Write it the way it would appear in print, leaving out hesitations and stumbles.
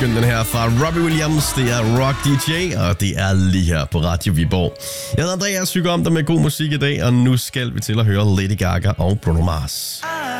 skøn, den her fra Robbie Williams. Det er Rock DJ, og det er lige her på Radio Viborg. Jeg hedder Andreas, syger om dig med god musik i dag, og nu skal vi til at høre Lady Gaga og Bruno Mars.